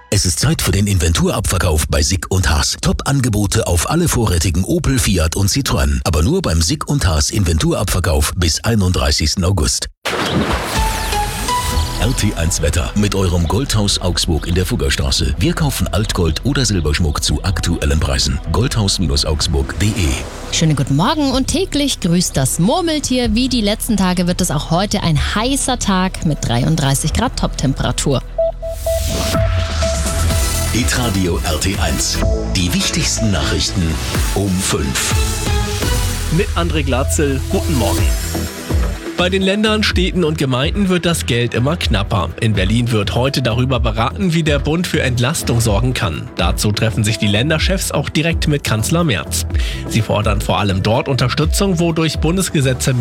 Es ist Zeit für den Inventurabverkauf bei Sick und Haas. Top-Angebote auf alle vorrätigen Opel, Fiat und Citroën. Aber nur beim Sick und Haas Inventurabverkauf bis 31. August. RT1 Wetter mit eurem Goldhaus Augsburg in der Fuggerstraße. Wir kaufen Altgold oder Silberschmuck zu aktuellen Preisen. Goldhaus-augsburg.de. Schönen guten Morgen und täglich grüßt das Murmeltier. Wie die letzten Tage wird es auch heute ein heißer Tag mit 33 Grad Toptemperatur. Hitradio RT1. Die wichtigsten Nachrichten um 5. Mit André Glatzel, guten Morgen. Bei den Ländern, Städten und Gemeinden wird das Geld immer knapper. In Berlin wird heute darüber beraten, wie der Bund für Entlastung sorgen kann. Dazu treffen sich die Länderchefs auch direkt mit Kanzler Merz. Sie fordern vor allem dort Unterstützung, wo durch Bundesgesetze